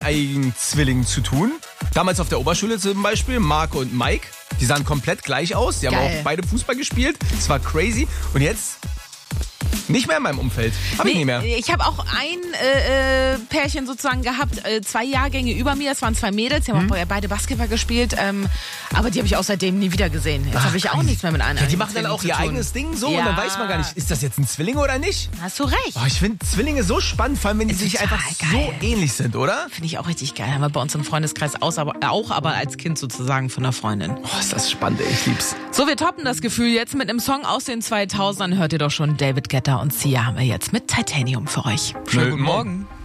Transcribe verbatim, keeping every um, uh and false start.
dreieinigen Zwillingen zu tun. Damals auf der Oberschule zum Beispiel, Marco und Mike. Die sahen komplett gleich aus. Die haben Geil. auch beide Fußball gespielt. Das war crazy. Und jetzt nicht mehr in meinem Umfeld. Hab ich Nee, nicht mehr. Ich habe auch ein äh, äh, Pärchen sozusagen gehabt, äh, zwei Jahrgänge über mir. Es waren zwei Mädels, die haben Mhm. auch beide Basketball gespielt. Ähm, aber die habe ich auch seitdem nie wieder gesehen. Jetzt habe ich auch nichts mehr mit einer. Ja, die machen dann auch ihr eigenes Ding so Ja. und dann weiß man gar nicht, ist das jetzt ein Zwilling oder nicht? Hast du recht. Oh, ich finde Zwillinge so spannend, vor allem wenn die Ist sich total einfach geil. so ähnlich sind, oder? Finde ich auch richtig geil. Haben wir bei uns im Freundeskreis aus, aber, auch, aber als Kind sozusagen von einer Freundin. Oh, ist das spannend, ey. Ich lieb's. So, wir toppen das Gefühl jetzt mit einem Song aus den zweitausendern. Hört ihr doch schon, David Guetta und Sia haben wir jetzt mit Titanium für euch. Schönen guten Morgen.